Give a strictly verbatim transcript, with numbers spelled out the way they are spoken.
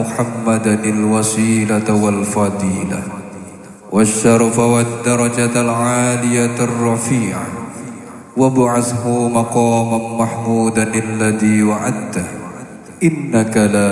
محمدا الوسيلة والفضيلة والشرف والدرجة العالية الرفيعة وابعثه مقاما محمودا الذي وعدته إنك لا